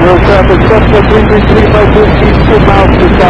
Road traffic, suspect 333 by 15, 2 miles per